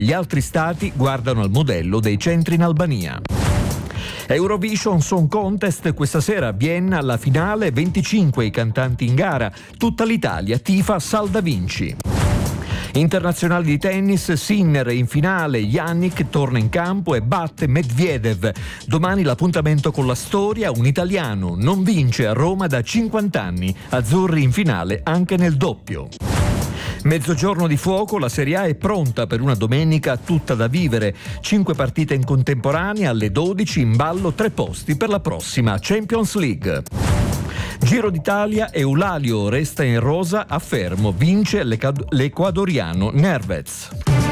Gli altri stati guardano al modello dei centri in Albania. Eurovision Song Contest questa sera a Vienna, alla finale, 25 i cantanti in gara, tutta l'Italia tifa Salda Vinci. Internazionali di tennis, Sinner in finale, Yannick torna in campo e batte Medvedev. Domani l'appuntamento con la storia, un italiano non vince a Roma da 50 anni, azzurri in finale anche nel doppio. Mezzogiorno di fuoco, la Serie A è pronta per una domenica tutta da vivere. 5 partite in contemporanea, alle 12 in ballo 3 posti per la prossima Champions League. Giro d'Italia, Eulalio resta in rosa a Fermo, vince l'ecuadoriano Nervez.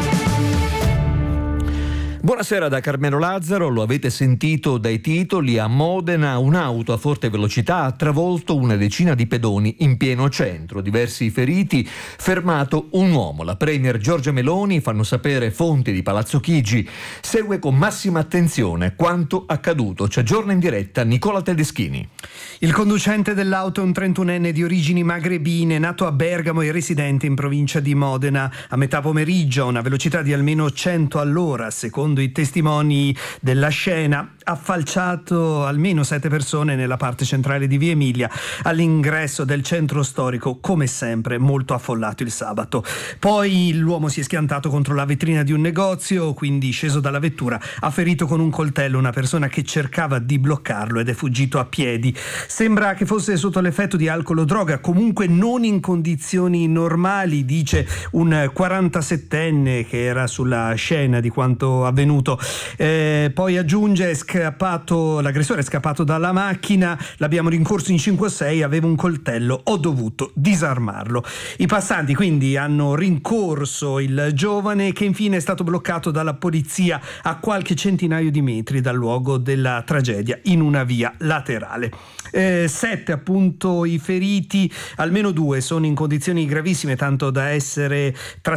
Buonasera da Carmelo Lazzaro, lo avete sentito dai titoli. A Modena un'auto a forte velocità ha travolto una decina di pedoni in pieno centro, diversi feriti, fermato un uomo. La premier Giorgia Meloni, fanno sapere fonti di Palazzo Chigi, segue con massima attenzione quanto accaduto. Ci aggiorna in diretta Nicola Tedeschini. Il conducente dell'auto è un 31enne di origini magrebine, nato a Bergamo e residente in provincia di Modena. A metà pomeriggio, a una velocità di almeno 100 all'ora, secondo i testimoni della scena, ha falciato almeno 7 persone nella parte centrale di Via Emilia, all'ingresso del centro storico, come sempre molto affollato il sabato. Poi l'uomo si è schiantato contro la vetrina di un negozio, quindi sceso dalla vettura ha ferito con un coltello una persona che cercava di bloccarlo ed è fuggito a piedi. Sembra che fosse sotto l'effetto di alcol o droga, comunque non in condizioni normali, dice un 47enne che era sulla scena di quanto avvenuto. Poi aggiunge: l'aggressore è scappato dalla macchina, l'abbiamo rincorso in 5-6, aveva un coltello, ho dovuto disarmarlo. I passanti quindi hanno rincorso il giovane, che infine è stato bloccato dalla polizia a qualche centinaio di metri dal luogo della tragedia, in una via laterale. 7 appunto i feriti, almeno 2 sono in condizioni gravissime, tanto da essere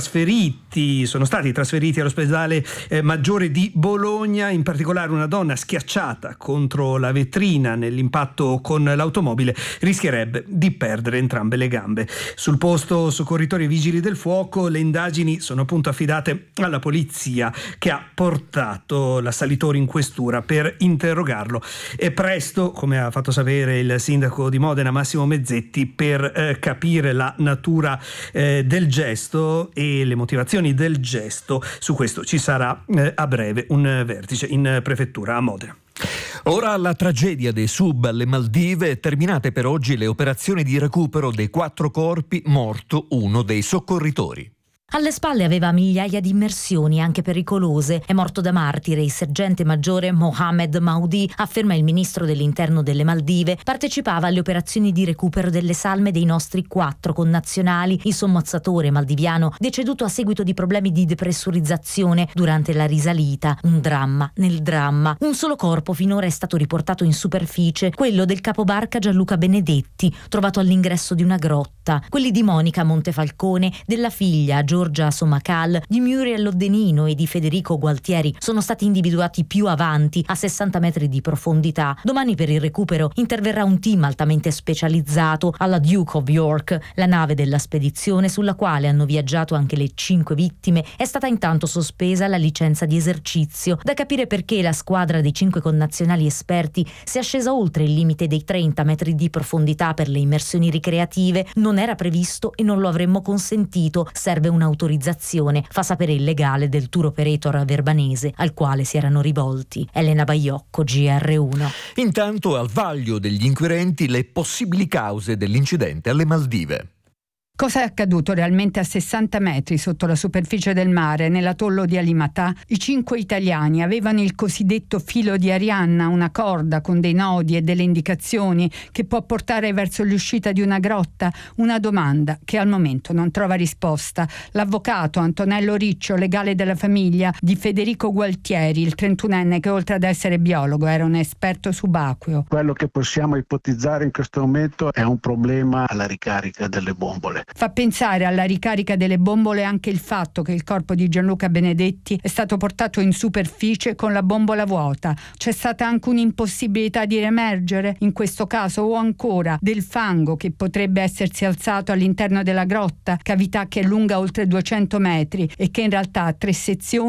sono stati trasferiti all'ospedale maggiore di Bologna. In particolare una donna schiacciata contro la vetrina nell'impatto con l'automobile rischierebbe di perdere entrambe le gambe. Sul posto soccorritori e vigili del fuoco, le indagini sono appunto affidate alla polizia, che ha portato l'assalitore in questura per interrogarlo, e presto, come ha fatto sapere il sindaco di Modena Massimo Mezzetti, per capire la natura del gesto e le motivazioni del gesto. Su questo ci sarà a breve un vertice in prefettura a Modena. Ora la tragedia dei sub alle Maldive, terminate per oggi le operazioni di recupero dei 4 corpi, morto uno dei soccorritori. Alle spalle aveva migliaia di immersioni, anche pericolose. È morto da martire il sergente maggiore Mohamed Maudi, afferma il ministro dell'interno delle Maldive. Partecipava alle operazioni di recupero delle salme dei nostri 4 connazionali. Il sommozzatore maldiviano, deceduto a seguito di problemi di depressurizzazione durante la risalita. Un dramma nel dramma. Un solo corpo finora è stato riportato in superficie, quello del capobarca Gianluca Benedetti, trovato all'ingresso di una grotta. Quelli di Monica Montefalcone, della figlia Giorgia Somacal, di Muriel Loddenino e di Federico Gualtieri sono stati individuati più avanti, a 60 metri di profondità. Domani per il recupero interverrà un team altamente specializzato alla Duke of York. La nave della spedizione, sulla quale hanno viaggiato anche le 5 vittime, è stata intanto sospesa la licenza di esercizio. Da capire perché la squadra dei 5 connazionali esperti sia scesa oltre il limite dei 30 metri di profondità per le immersioni ricreative. Non era previsto e non lo avremmo consentito. Serve un'autorizzazione, fa sapere il legale del tour operator verbanese al quale si erano rivolti. Elena Baiocco, GR1. Intanto al vaglio degli inquirenti le possibili cause dell'incidente alle Maldive. Cosa è accaduto realmente a 60 metri sotto la superficie del mare, nell'atollo di Alimatà? I 5 italiani avevano il cosiddetto filo di Arianna, una corda con dei nodi e delle indicazioni che può portare verso l'uscita di una grotta? Una domanda che al momento non trova risposta. L'avvocato Antonello Riccio, legale della famiglia di Federico Gualtieri, il 31enne che oltre ad essere biologo era un esperto subacqueo. Quello che possiamo ipotizzare in questo momento è un problema alla ricarica delle bombole. Fa pensare alla ricarica delle bombole anche il fatto che il corpo di Gianluca Benedetti è stato portato in superficie con la bombola vuota. C'è stata anche un'impossibilità di riemergere in questo caso, o ancora del fango che potrebbe essersi alzato all'interno della grotta, cavità che è lunga oltre 200 metri e che in realtà ha 3 sezioni